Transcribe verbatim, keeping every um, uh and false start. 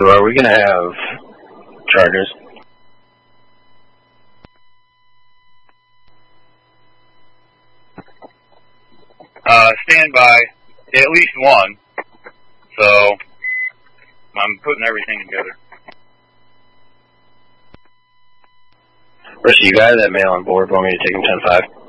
So are we going to have chargers? Uh, stand by. At least one. So, I'm putting everything together. Rusty, you got that mail on board. Want me to take him ten five?